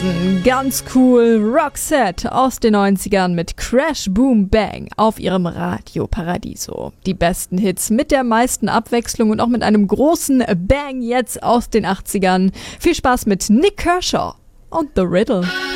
Ganz cool, Roxette aus den 90ern mit Crash Boom Bang auf ihrem Radio Paradiso. Die besten Hits mit der meisten Abwechslung und auch mit einem großen Bang jetzt aus den 80ern. Viel Spaß mit Nick Kershaw und The Riddle.